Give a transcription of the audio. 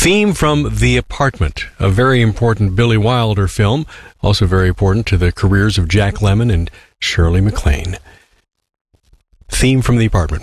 Theme from The Apartment, a very important Billy Wilder film, also very important to the careers of Jack Lemmon and Shirley MacLaine. Theme from The Apartment.